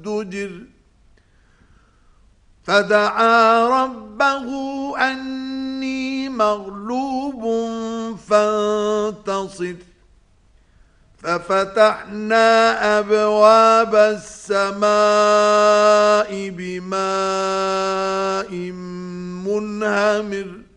وازدجر فدعا ربه أني مغلوب فانتصر ففتحنا أبواب السماء بماء منهمر